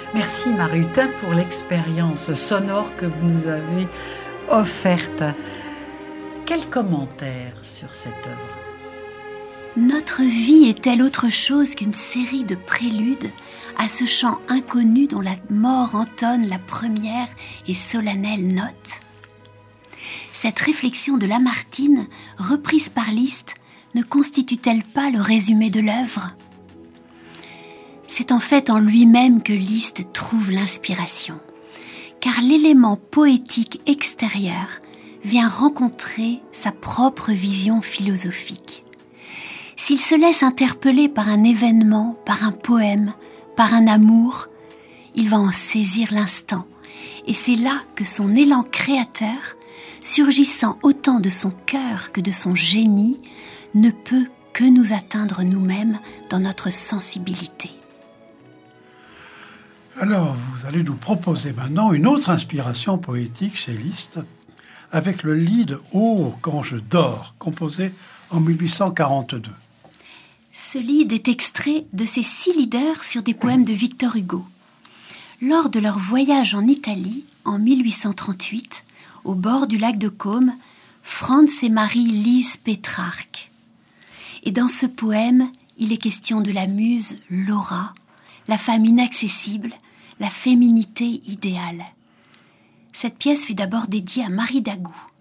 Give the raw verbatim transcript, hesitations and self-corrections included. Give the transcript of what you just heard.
Merci Marie-Hutin pour l'expérience sonore que vous nous avez offerte. Quel commentaire sur cette œuvre ? Notre vie est-elle autre chose qu'une série de préludes à ce chant inconnu dont la mort entonne la première et solennelle note ? Cette réflexion de Lamartine, reprise par Liszt, ne constitue-t-elle pas le résumé de l'œuvre ? C'est en fait en lui-même que Liszt trouve l'inspiration, car l'élément poétique extérieur vient rencontrer sa propre vision philosophique. S'il se laisse interpeller par un événement, par un poème, par un amour, il va en saisir l'instant, et c'est là que son élan créateur, surgissant autant de son cœur que de son génie, ne peut que nous atteindre nous-mêmes dans notre sensibilité. Alors, vous allez nous proposer maintenant une autre inspiration poétique chez Liszt, avec le lied « Oh, quand je dors », composé en mille huit cent quarante-deux. Ce lied est extrait de ses six leaders sur des poèmes de Victor Hugo. Lors de leur voyage en Italie, en mille huit cent trente-huit, au bord du lac de Côme, Franz et Marie lisent Pétrarque. Et dans ce poème, il est question de la muse Laura, la femme inaccessible, la féminité idéale. Cette pièce fut d'abord dédiée à Marie Dagou.